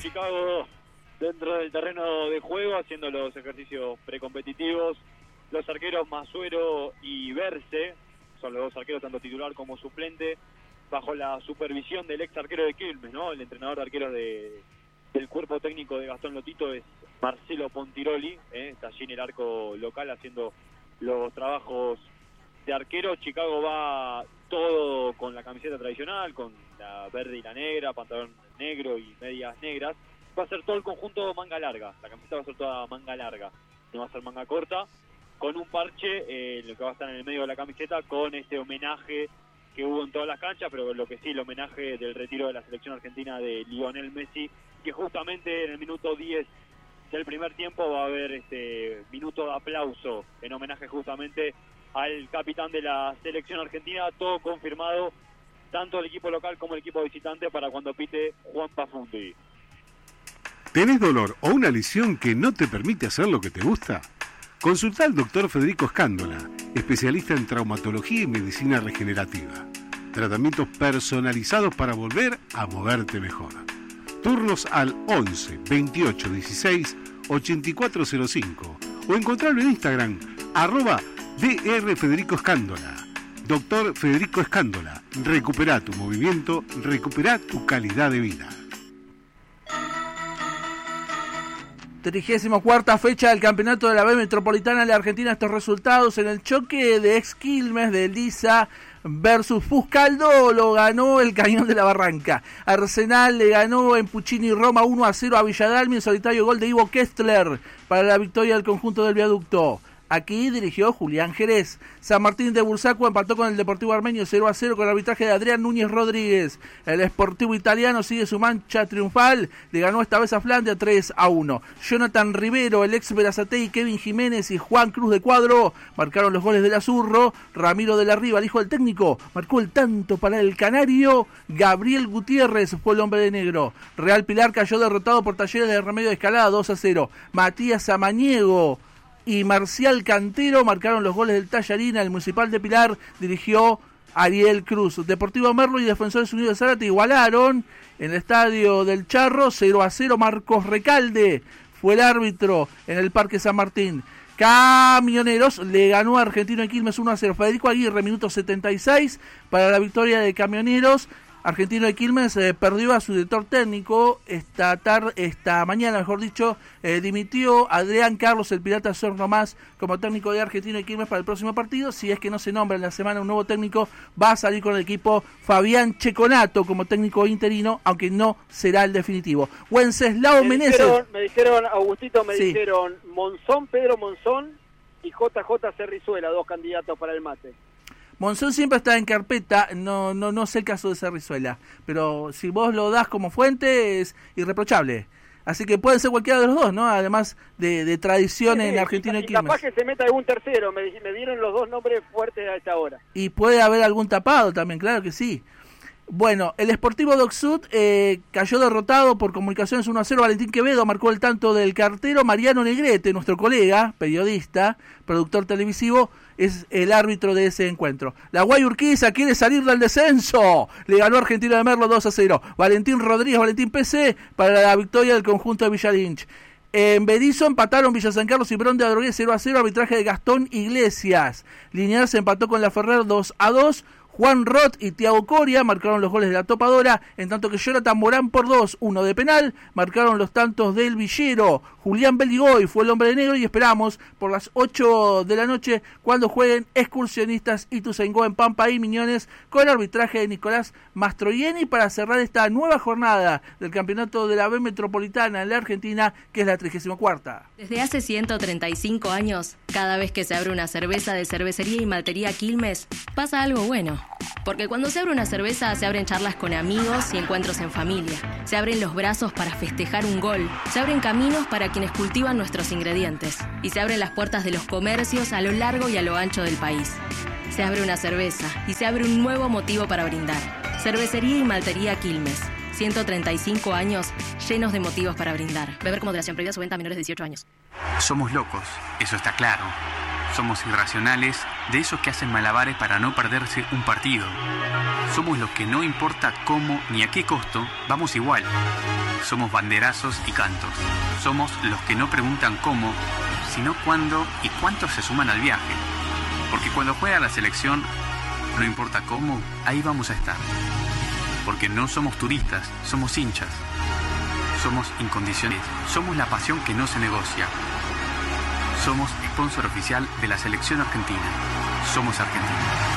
Chicago dentro del terreno de juego, haciendo los ejercicios precompetitivos. Los arqueros Masuero y Berce son los dos arqueros, tanto titular como suplente, bajo la supervisión del ex arquero de Quilmes, ¿no? El entrenador de arqueros del cuerpo técnico de Gastón Lotito es Marcelo Pontiroli, está allí en el arco local haciendo los trabajos de arquero. Chicago va todo con la camiseta tradicional, con la verde y la negra, pantalón negro y medias negras. Va a ser todo el conjunto manga larga, la camiseta va a ser toda manga larga, no va a ser manga corta, con un parche, lo que va a estar en el medio de la camiseta, con este homenaje que hubo en todas las canchas, pero lo que sí, el homenaje del retiro de la selección argentina de Lionel Messi, que justamente en el minuto 10 del primer tiempo va a haber este minuto de aplauso en homenaje justamente al capitán de la selección argentina, todo confirmado, tanto el equipo local como el equipo visitante, para cuando pite Juan Pafundi. ¿Tenés dolor o una lesión que no te permite hacer lo que te gusta? Consulta al doctor Federico Escándola, especialista en traumatología y medicina regenerativa. Tratamientos personalizados para volver a moverte mejor. Turnos al 11 28 16 8405 o encontrarlo en Instagram @Dr. Federico Escándola. Doctor Federico Escándola, recupera tu movimiento, recupera tu calidad de vida. 34ª fecha del campeonato de la B Metropolitana de la Argentina. Estos resultados en el choque de ex Quilmes de Elisa versus Fuscaldo lo ganó el Cañón de la Barranca. Arsenal le ganó en Puccini Roma 1-0 a Villadalmi, en solitario gol de Ivo Kestler para la victoria del conjunto del Viaducto. Aquí dirigió Julián Jerez. San Martín de Bursaco empató con el Deportivo Armenio 0-0 con el arbitraje de Adrián Núñez Rodríguez. El Sportivo Italiano sigue su mancha triunfal. Le ganó esta vez a Flandia 3-1. Jonathan Rivero, el ex Berazategui, Kevin Jiménez y Juan Cruz de Cuadro marcaron los goles del Azurro. Ramiro de la Riva, el hijo del técnico, marcó el tanto para el canario. Gabriel Gutiérrez fue el hombre de negro. Real Pilar cayó derrotado por Talleres de Remedio de Escalada 2-0. Matías Samaniego y Marcial Cantero marcaron los goles del Tallarina. El Municipal de Pilar dirigió Ariel Cruz. Deportivo Merlo y Defensores Unidos de Zárate igualaron en el Estadio del Charro 0-0. Marcos Recalde fue el árbitro en el Parque San Martín. Camioneros le ganó a Argentino de Quilmes 1-0. Federico Aguirre, minuto 76 para la victoria de Camioneros. Argentino de Quilmes perdió a su director técnico esta mañana, mejor dicho, dimitió Adrián Carlos, el Pirata Sorno Más, como técnico de Argentino de Quilmes para el próximo partido. Si es que no se nombra en la semana un nuevo técnico, va a salir con el equipo Fabián Checonato como técnico interino, aunque no será el definitivo. Wenceslao Meneses. Me dijeron, Augustito, sí. dijeron Monzón, Pedro Monzón y JJ Cerrizuela, dos candidatos para el mate. Monzón siempre está en carpeta, no sé el caso de Cerrizuela, pero si vos lo das como fuente es irreprochable. Así que puede ser cualquiera de los dos, ¿no? Además de tradición en Argentina y Quilmes. Capaz que se meta algún tercero, me dieron los dos nombres fuertes a esta hora. Y puede haber algún tapado también, claro que sí. Bueno, el Sportivo Doc Sud cayó derrotado por Comunicaciones 1-0. Valentín Quevedo marcó el tanto del cartero. Mariano Negrete, nuestro colega, periodista, productor televisivo, es el árbitro de ese encuentro. La Guay Urquiza quiere salir del descenso. Le ganó Argentino de Merlo 2-0. Valentín Rodríguez, Valentín PC para la victoria del conjunto de Villalinch. En Berizo empataron Villa San Carlos y Perón de Adrogué 0-0, arbitraje de Gastón Iglesias. Liniers empató con la Ferrer 2-2. Juan Roth y Tiago Coria marcaron los goles de la topadora, en tanto que Jonathan Morán por 2, uno de penal, marcaron los tantos del Villero. Julián Beligoy fue el hombre de negro y esperamos por las 8 de la noche cuando jueguen Excursionistas Ituzaingó en Pampa y Miñones con el arbitraje de Nicolás Mastroianni para cerrar esta nueva jornada del campeonato de la B Metropolitana en la Argentina, que es la 34ª. Desde hace 135 años, cada vez que se abre una cerveza de Cervecería y Maltería Quilmes, pasa algo bueno. Porque cuando se abre una cerveza, se abren charlas con amigos y encuentros en familia. Se abren los brazos para festejar un gol. Se abren caminos para quienes cultivan nuestros ingredientes. Y se abren las puertas de los comercios a lo largo y a lo ancho del país. Se abre una cerveza y se abre un nuevo motivo para brindar. Cervecería y Maltería Quilmes. 135 años llenos de motivos para brindar. Beber con moderación, prohibida su venta a menores de 18 años. Somos locos, eso está claro. Somos irracionales, de esos que hacen malabares para no perderse un partido. Somos los que no importa cómo ni a qué costo, vamos igual. Somos banderazos y cantos. Somos los que no preguntan cómo, sino cuándo y cuántos se suman al viaje. Porque cuando juega la selección, no importa cómo, ahí vamos a estar. Porque no somos turistas, somos hinchas. Somos incondicionales. Somos la pasión que no se negocia. Somos sponsor oficial de la selección argentina. Somos Argentina.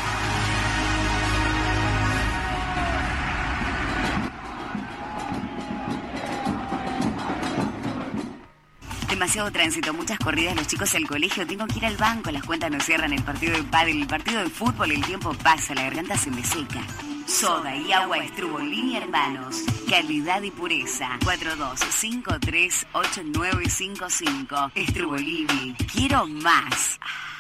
Demasiado tránsito, muchas corridas, los chicos al colegio, tengo que ir al banco, las cuentas no cierran, el partido de pádel, el partido de fútbol, el tiempo pasa, la garganta se me seca. Soda y agua Estrubolini Hermanos, calidad y pureza. 42538955. Estrubolini, quiero más.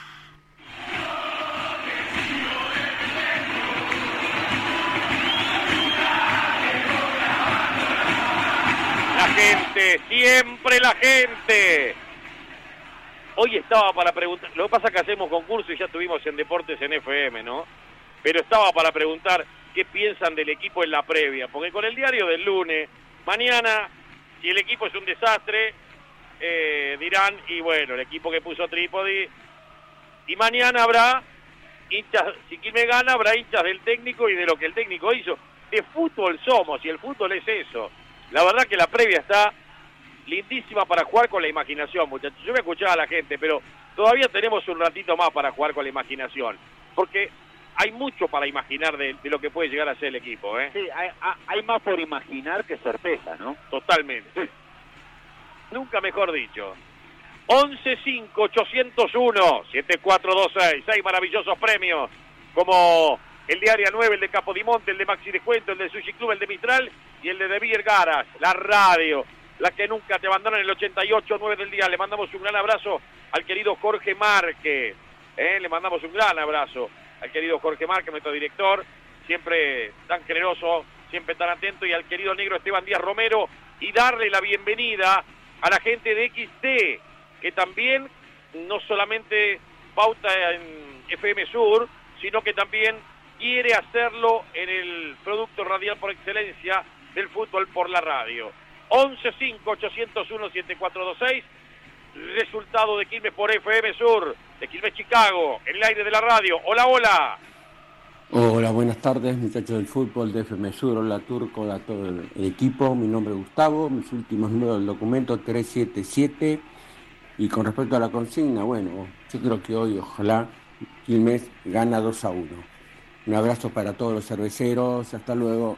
La gente, siempre la gente. Hoy estaba para preguntar, lo que pasa es que hacemos concurso y ya estuvimos en Deportes en FM, ¿no? Pero estaba para preguntar qué piensan del equipo en la previa, porque con el diario del lunes, mañana, si el equipo es un desastre, dirán, y bueno, el equipo que puso Trípodi, y mañana habrá hinchas, si Quilmes gana, habrá hinchas del técnico y de lo que el técnico hizo. De fútbol somos, y el fútbol es eso. La verdad que la previa está lindísima para jugar con la imaginación, muchachos. Yo me escuchaba a la gente, pero todavía tenemos un ratito más para jugar con la imaginación, porque hay mucho para imaginar de lo que puede llegar a ser el equipo, ¿eh? Sí, hay más por imaginar que certeza, ¿no? Totalmente. Nunca mejor dicho. 11-5-801-7426. Hay maravillosos premios, como el de Área 9, el de Capodimonte, el de Maxi Descuento, el de Sushi Club, el de Mistral y el de Beer Garas. La radio, la que nunca te abandona en el 88-9 del día. Le mandamos un gran abrazo al querido Jorge Márquez. Le mandamos un gran abrazo al querido Jorge Márquez, nuestro director, siempre tan generoso, siempre tan atento, y al querido negro Esteban Díaz Romero, y darle la bienvenida a la gente de XT, que también no solamente pauta en FM Sur, sino que también quiere hacerlo en el producto radial por excelencia del fútbol por la radio. 11-5-801-7426, resultado de Quilmes por FM Sur, de Quilmes Chicago, en el aire de la radio. Hola, hola. Hola, buenas tardes, muchachos del fútbol de FM Sur. Hola, Turco, hola a todo el equipo. Mi nombre es Gustavo, mis últimos números del documento 377. Y con respecto a la consigna, bueno, yo creo que hoy, ojalá, Quilmes gana 2-1. Un abrazo para todos los cerveceros, hasta luego.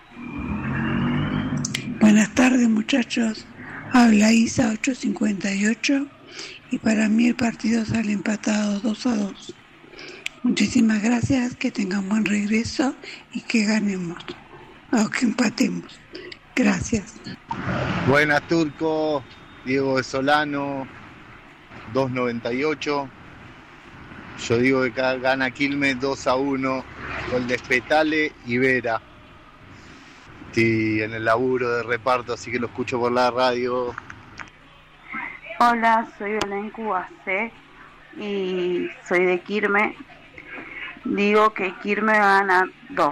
Buenas tardes, muchachos. Habla Isa 858 y para mí el partido sale empatado 2-2. Muchísimas gracias, que tengan buen regreso y que ganemos o que empatemos. Gracias. Buenas, Turco. Diego de Solano 298. Yo digo que gana Quilmes 2-1, gol de Spetale y Vera. Estoy en el laburo de reparto, así que lo escucho por la radio. Hola, soy Belén Cubacé y soy de Quilmes. Digo que Quilmes gana 2.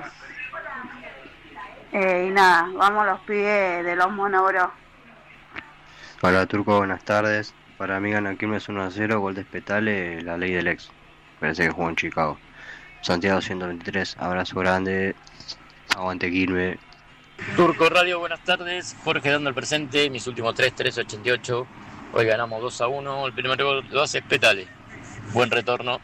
Y nada, vamos los pibes de los Monobros. Hola, Turco, buenas tardes. Para mí gana Quilmes 1-0, gol de Spetale, la ley del ex. Parece que jugó en Chicago. Santiago 123, abrazo grande. Aguante Quilmes. Turco Radio, buenas tardes. Jorge dando el presente, mis últimos 388. Hoy ganamos 2-1. El primer gol lo hace Spetale. Buen retorno.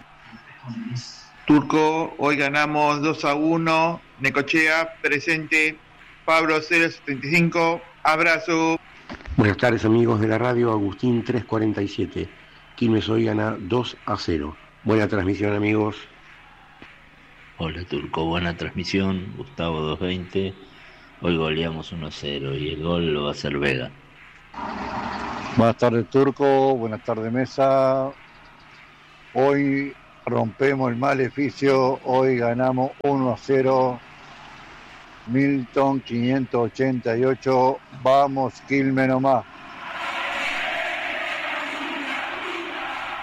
Turco, hoy ganamos 2-1. Necochea, presente. Pablo 075, abrazo. Buenas tardes, amigos de la radio. Agustín 347. Quilmes hoy gana 2-0. Buena transmisión, amigos. Hola, Turco, buena transmisión. Gustavo 220. Hoy goleamos 1-0 y el gol lo va a hacer Vega. Buenas tardes, Turco. Buenas tardes, mesa. Hoy rompemos el maleficio. Hoy ganamos 1-0. Milton 588. Vamos, Quilmes nomás.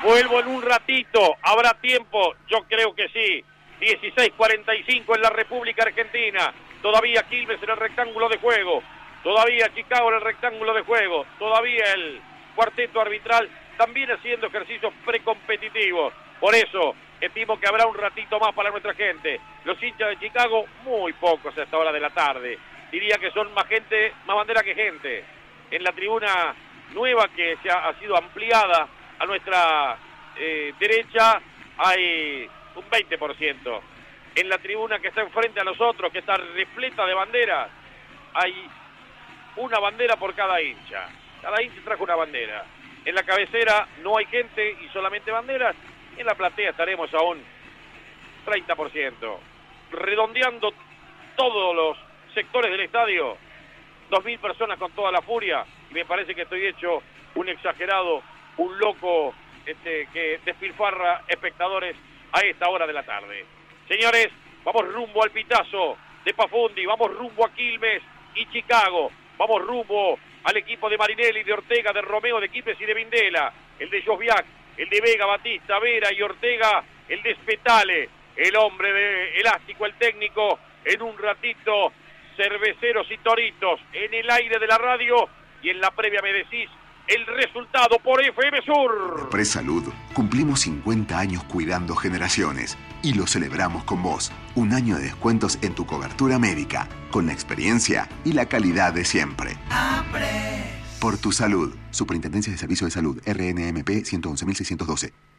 Vuelvo en un ratito. ¿Habrá tiempo? Yo creo que sí. 16:45 en la República Argentina. Todavía Quilmes en el rectángulo de juego. Todavía Chicago en el rectángulo de juego. Todavía el cuarteto arbitral también haciendo ejercicios precompetitivos. Por eso estimo que habrá un ratito más para nuestra gente. Los hinchas de Chicago, muy pocos a esta hora de la tarde. Diría que son más gente, más bandera que gente. En la tribuna nueva que ha sido ampliada a nuestra derecha hay un 20%. En la tribuna que está enfrente a nosotros, que está repleta de banderas, hay una bandera por cada hincha. Cada hincha trajo una bandera. En la cabecera no hay gente y solamente banderas. En la platea estaremos a un 30%. Redondeando todos los sectores del estadio, 2.000 personas con toda la furia. Y me parece que estoy hecho un exagerado, un loco que despilfarra espectadores a esta hora de la tarde. Señores, vamos rumbo al pitazo de Pafundi, vamos rumbo a Quilmes y Chicago, vamos rumbo al equipo de Marinelli, de Ortega, de Romeo, de Quilmes y de Vindela, el de Josviak, el de Vega, Batista, Vera y Ortega, el de Spetale, el hombre de elástico, el técnico. En un ratito, cerveceros y toritos en el aire de la radio, y en la previa me decís el resultado por FM Sur. Presalud, cumplimos 50 años cuidando generaciones y lo celebramos con vos. Un año de descuentos en tu cobertura médica, con la experiencia y la calidad de siempre. Por tu salud. Superintendencia de Servicios de Salud, RNMP 111.612.